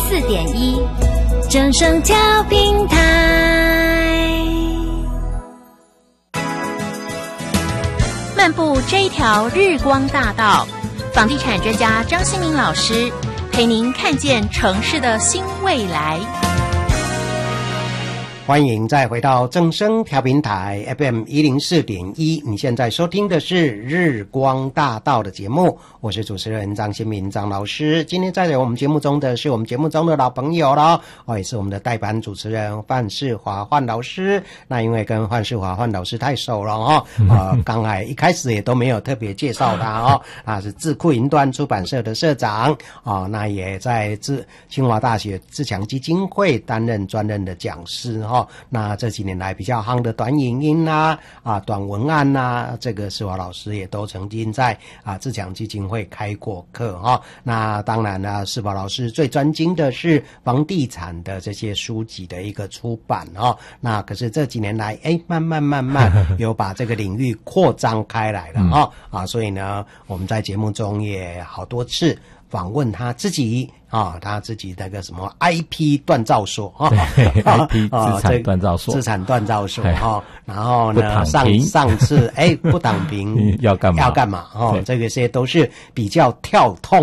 104.1正声调频台。漫步这一条日光大道，房地产专家张新民老师陪您看见城市的新未来。 欢迎再回到正声调频台 FM 104.1，你现在收听的是日光大道的节目，我是主持人张新民张老师。今天在我们节目中的是我们节目中的老朋友了，也是我们的代班主持人范世华范老师。那因为跟范世华范老师太熟了刚才一开始也都没有特别介绍他他是智库云端出版社的社长那也在清华大学自强基金会担任专任的讲师那这几年来比较夯的短影音短文案这个世华老师也都曾经在自强基金会开过课那当然呢，世华老师最专精的是房地产的这些书籍的一个出版那可是这几年来慢慢有把这个领域扩张开来了所以呢，我们在节目中也好多次访问他自己他自己那个什么 IP 锻造所 IP 资产锻造所， 资产锻造所然后呢上次不躺平要干嘛这个些都是比较跳痛